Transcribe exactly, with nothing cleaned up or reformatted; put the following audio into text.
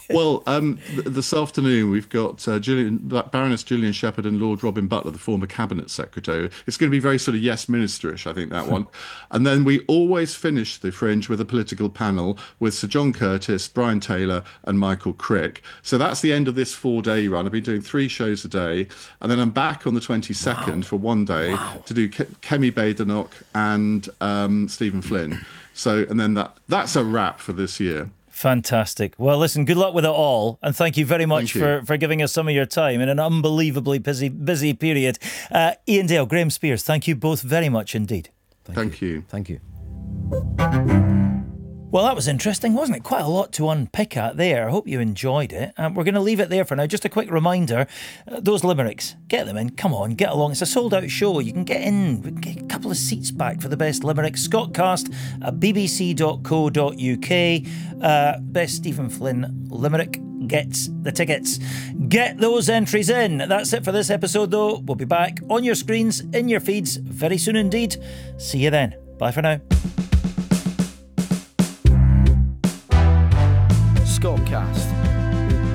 Well, um, th- this afternoon we've got uh, Gillian, Baroness Gillian Shepherd and Lord Robin Butler, the former cabinet secretary. It's going to be very sort of yes ministerish, I think, that one. And then we always finish the Fringe with a political panel with Sir John Curtis, Brian Taylor, and Michael Crick. So that's the end of this four-day run. I've been doing three shows a day, and then I'm back on the twenty-second wow. for one day wow. to do Ke- Kemi Badenoch and um, Stephen Flynn. So, and then that that's a wrap for this year. Fantastic. Well, listen, good luck with it all. And thank you very much you. for, for giving us some of your time in an unbelievably busy busy period. Uh, Ian Dale, Graham Spears, thank you both very much indeed. Thank, thank you. you. Thank you. Well, that was interesting, wasn't it? Quite a lot to unpick at there. I hope you enjoyed it. Um, we're going to leave it there for now. Just a quick reminder, uh, those limericks, get them in. Come on, get along. It's a sold-out show. You can get in. We can get a couple of seats back for the best limericks. Scottcast at b b c dot co dot u k. Uh, best Stephen Flynn limerick gets the tickets. Get those entries in. That's it for this episode, though. We'll be back on your screens, in your feeds, very soon indeed. See you then. Bye for now.